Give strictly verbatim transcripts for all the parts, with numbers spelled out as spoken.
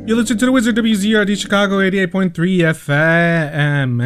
You listen to the Wizard, W Z R D Chicago eighty-eight point three F M.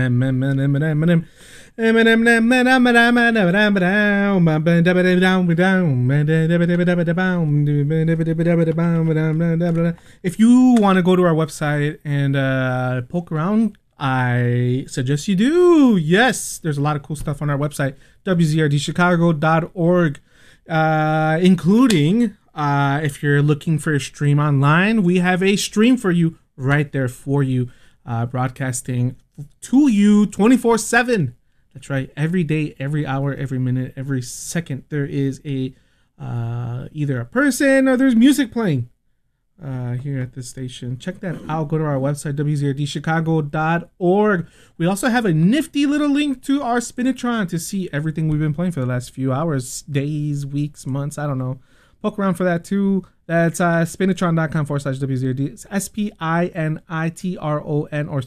If you want to go to our website and uh, poke around, I suggest you do. Yes, there's a lot of cool stuff on our website, W Z R D chicago dot org, uh, including... Uh, if you're looking for a stream online, we have a stream for you right there for you, uh, broadcasting to you twenty-four seven. That's right. Every day, every hour, every minute, every second, there is a uh, either a person or there's music playing uh, here at this station. Check that out. Go to our website, W Z R D chicago dot org. We also have a nifty little link to our Spinitron to see everything we've been playing for the last few hours, days, weeks, months. I don't know. Poke around for that too. That's uh, spinitron.com forward slash WZRD. It's S P I N I T R O N or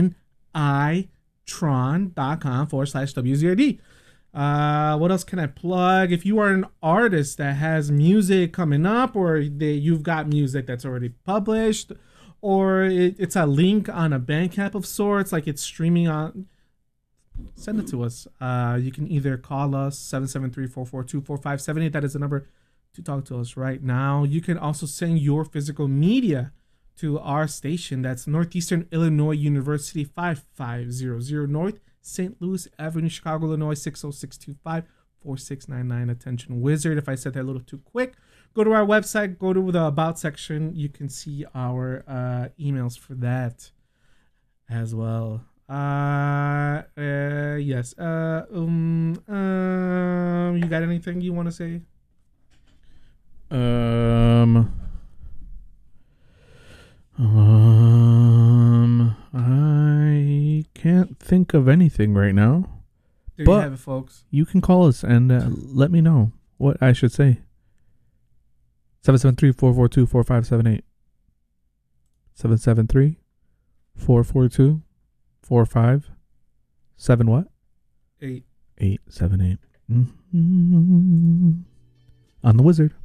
spinitron.com forward slash WZRD. Uh, what else can I plug? If you are an artist that has music coming up, or they, you've got music that's already published, or it, it's a link on a Bandcamp of sorts, like it's streaming on, send it to us. Uh, you can either call us seven seven three, four four two, four five seven eight. That is the number to talk to us right now. You can also send your physical media to our station. That's Northeastern Illinois University, five five zero zero North Saint Louis Avenue, Chicago, Illinois, six oh six two five, four six nine nine. Attention Wizard. If I said that a little too quick, go to our website, go to the About section. You can see our uh, emails for that as well. Uh, uh yes. Uh, um, um, you got anything you want to say? Um, um, I can't think of anything right now. There but you have it, folks. You can call us and uh, let me know what I should say. seven seven three, four four two, four five seven eight. seven seven three, four four two, four five seven what? Eight. eight seven eight. Mm-hmm. On the Wizard.